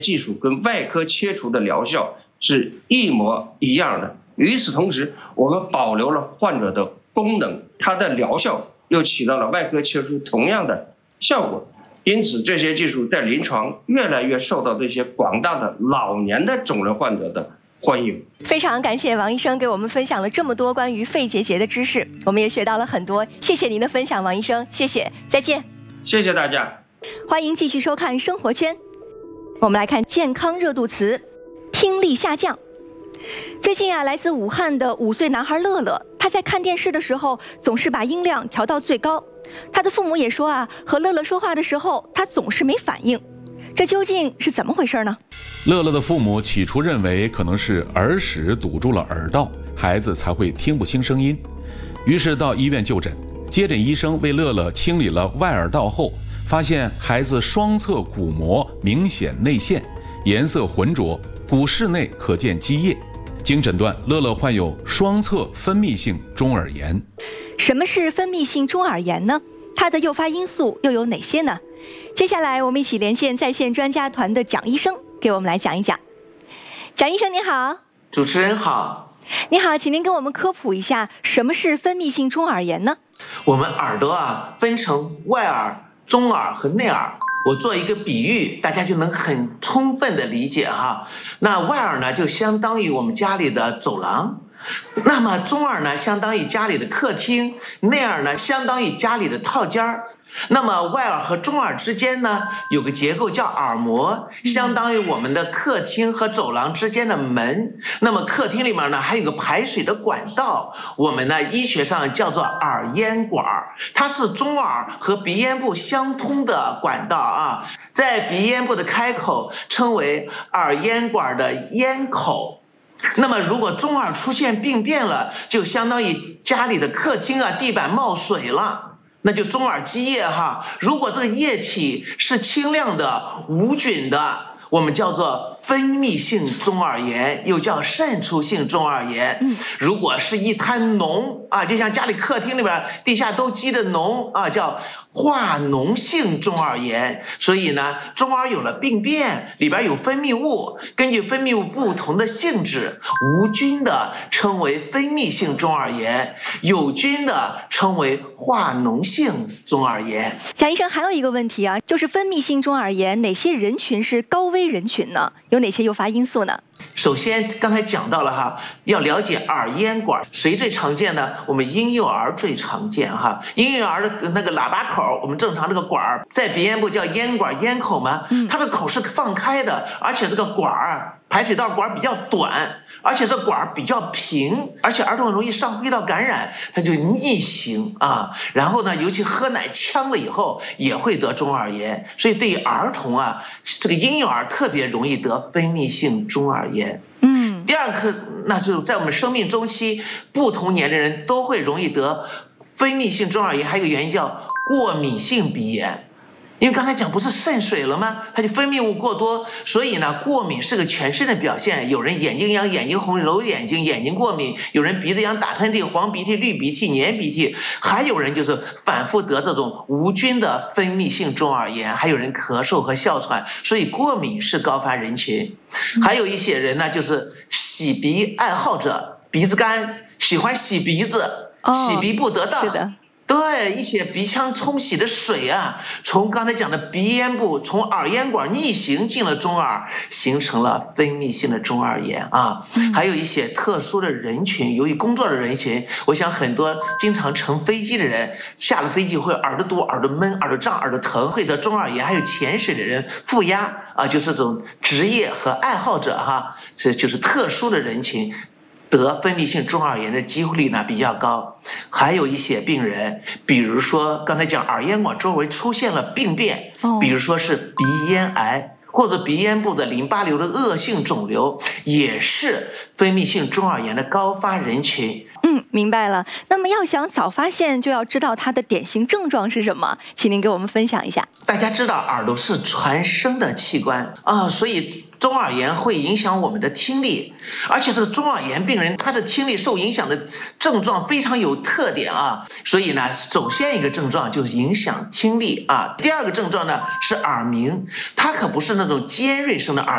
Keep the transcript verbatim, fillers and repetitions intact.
技术跟外科切除的疗效是一模一样的。与此同时，我们保留了患者的功能，它的疗效又起到了外科切除同样的效果。因此，这些技术在临床越来越受到这些广大的老年的肿瘤患者的欢迎。 非常感谢王医生给我们分享了这么多关于肺结节的知识，我们也学到了很多。谢谢您的分享，王医生，谢谢，再见。 谢谢大家。 欢迎继续收看生活圈。我们来看健康热度词，听力下降。最近啊，来自武汉的五岁男孩乐乐，他在看电视的时候总是把音量调到最高。他的父母也说啊，和乐乐说话的时候，他总是没反应。这究竟是怎么回事呢？ 乐乐的父母起初认为可能是耳屎堵住了耳道，孩子才会听不清声音，于是到医院就诊。接诊医生为乐乐清理了外耳道后，发现孩子双侧鼓膜明显内陷，颜色浑浊，鼓室内可见积液。经诊断，乐乐患有双侧分泌性中耳炎。 什么是分泌性中耳炎呢？它的诱发因素又有哪些呢？接下来我们一起连线在线专家团的蒋医生，给我们来讲一讲。蒋医生您好。 主持人好。 你好，请您给我们科普一下什么是分泌性中耳炎呢？ 我们耳朵啊分成外耳、中耳和内耳。我做一个比喻，大家就能很充分的理解哈。那外耳呢，就相当于我们家里的走廊；那么中耳呢，相当于家里的客厅；内耳呢，相当于家里的套间儿。那么外耳和中耳之间呢，有个结构叫耳膜，相当于我们的客厅和走廊之间的门。那么客厅里面呢，还有个排水的管道，我们呢医学上叫做耳咽管，它是中耳和鼻咽部相通的管道啊，在鼻咽部的开口称为耳咽管的咽口。那么如果中耳出现病变了，就相当于家里的客厅啊地板冒水了，那就中耳积液哈。如果这个液体是清亮的、无菌的，我们叫做分泌性中耳炎，又叫渗出性中耳炎。嗯，如果是一滩脓啊，就像家里客厅里边地下都积的脓啊，叫化脓性中耳炎。所以呢，中耳有了病变，里边有分泌物，根据分泌物不同的性质，无菌的称为分泌性中耳炎，有菌的称为化脓性中耳炎。 蒋医生还有一个问题啊，就是分泌性中耳炎哪些人群是高危人群呢？有哪些诱发因素呢？ 首先刚才讲到了哈，要了解耳咽管，谁最常见呢？我们婴幼儿最常见哈。婴幼儿的那个喇叭口，我们正常这个管儿在鼻咽部叫咽管咽口嘛，它的口是放开的，而且这个管儿排水道管比较短，而且这管儿比较平，而且儿童容易上呼吸道感染，它就逆行啊。然后呢，尤其喝奶呛了以后也会得中耳炎，所以对于儿童啊，这个婴幼儿特别容易得分泌性中耳炎。嗯，第二个，那就是在我们生命周期，不同年龄人都会容易得分泌性中耳炎，还有一个原因叫过敏性鼻炎。因为刚才讲不是渗水了吗？它就分泌物过多，所以呢，过敏是个全身的表现。有人眼睛痒、眼睛红、揉眼睛、眼睛过敏；有人鼻子痒、打喷嚏、黄鼻涕、绿鼻涕、黏鼻涕；还有人就是反复得这种无菌的分泌性中耳炎；还有人咳嗽和哮喘。所以过敏是高发人群。还有一些人呢，就是洗鼻爱好者，鼻子干，喜欢洗鼻子，洗鼻不得当。 是的。 对，一些鼻腔冲洗的水啊，从刚才讲的鼻咽部从耳咽管逆行进了中耳，形成了分泌性的中耳炎啊。还有一些特殊的人群，由于工作的人群，我想很多经常乘飞机的人，下了飞机会耳朵堵、耳朵闷、耳朵胀、耳朵疼，会得中耳炎。还有潜水的人、负压啊，就是这种职业和爱好者哈，这就是特殊的人群。得分泌性中耳炎的几率呢比较高。还有一些病人，比如说刚才讲耳咽管周围出现了病变，比如说是鼻咽癌或者鼻咽部的淋巴瘤的恶性肿瘤，也是分泌性中耳炎的高发人群。 嗯，明白了。那么要想早发现，就要知道它的典型症状是什么，请您给我们分享一下。 大家知道耳朵是传声的器官啊，所以中耳炎会影响我们的听力，而且这个中耳炎病人他的听力受影响的症状非常有特点啊，所以呢，首先一个症状就是影响听力啊，第二个症状呢是耳鸣，它可不是那种尖锐声的耳